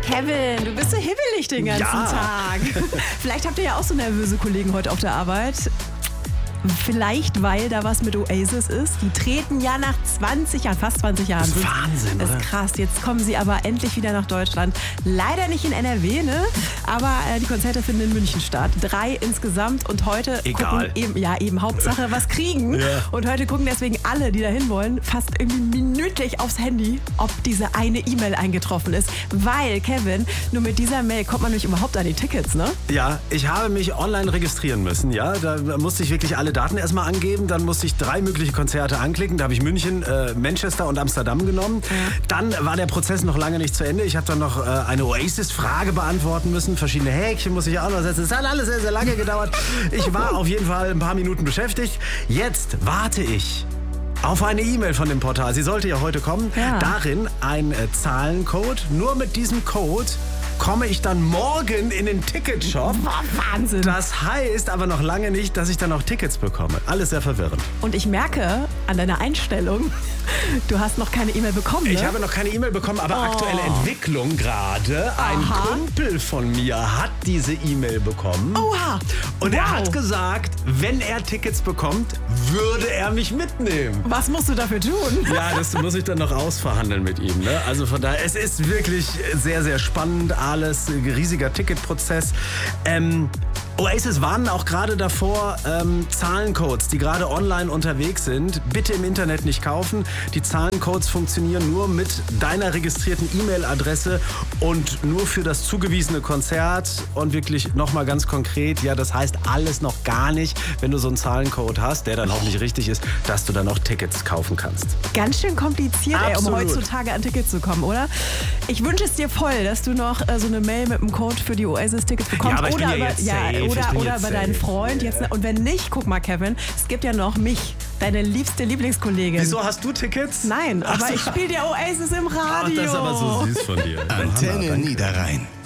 Kevin, du bist so hibbelig den ganzen Tag. Vielleicht habt ihr ja auch so nervöse Kollegen heute auf der Arbeit. Vielleicht, weil da was mit Oasis ist. Die treten ja nach 20 Jahren, fast 20 Jahren. Das ist Wahnsinn, Das oder? ist krass. Jetzt kommen sie aber endlich wieder nach Deutschland. Leider nicht in NRW, ne? Aber die Konzerte finden in München statt. 3 insgesamt und heute Egal. gucken eben Hauptsache was kriegen. Ja. Und heute gucken deswegen alle, die da hin wollen, fast irgendwie minütlich aufs Handy, ob diese eine E-Mail eingetroffen ist. Weil, Kevin, nur mit dieser Mail kommt man nämlich überhaupt an die Tickets, ne? Ja, ich habe mich online registrieren müssen, ja. Da musste ich wirklich alle Daten erstmal angeben, dann musste ich 3 mögliche Konzerte anklicken. Da habe ich München, Manchester und Amsterdam genommen. Dann war der Prozess noch lange nicht zu Ende. Ich habe dann noch eine Oasis-Frage beantworten müssen. Verschiedene Häkchen muss ich auch noch setzen. Es hat alles sehr, sehr lange gedauert. Ich war auf jeden Fall ein paar Minuten beschäftigt. Jetzt warte ich auf eine E-Mail von dem Portal. Sie sollte ja heute kommen. Ja. Darin ein Zahlencode. Nur mit diesem Code komme ich dann morgen in den Ticketshop. Wahnsinn. Das heißt aber noch lange nicht, dass ich dann auch Tickets bekomme. Alles sehr verwirrend. Und ich merke an deiner Einstellung, du hast noch keine E-Mail bekommen, ne? Ich habe noch keine E-Mail bekommen, aber aktuelle Entwicklung gerade. Ein Kumpel von mir hat diese E-Mail bekommen. Oha. Und er hat gesagt, wenn er Tickets bekommt, würde er mich mitnehmen. Was musst du dafür tun? Ja, das muss ich dann noch ausverhandeln mit ihm. Ne? Also von daher, es ist wirklich sehr, sehr spannend. Alles, riesiger Ticketprozess. Oasis warnen auch gerade davor, Zahlencodes, die gerade online unterwegs sind, bitte im Internet nicht kaufen. Die Zahlencodes funktionieren nur mit deiner registrierten E-Mail-Adresse und nur für das zugewiesene Konzert. Und wirklich nochmal ganz konkret, ja, das heißt alles noch gar nicht, wenn du so einen Zahlencode hast, der dann auch nicht richtig ist, dass du dann auch Tickets kaufen kannst. Ganz schön kompliziert, um Absolut. heutzutage an Tickets zu kommen, oder? Ich wünsche es dir voll, dass du noch so eine Mail mit einem Code für die Oasis-Tickets bekommst. Ja, aber ich bin oder ja jetzt safe. Ich bin oder jetzt bei deinen safe. Freund. Jetzt, und wenn nicht, guck mal, Kevin, es gibt ja noch mich, deine liebste Lieblingskollegin. Wieso, hast du Tickets? Nein, aber ich spiele dir Oasis im Ach, Radio. das ist aber so süß von dir. Antenne Niederrhein.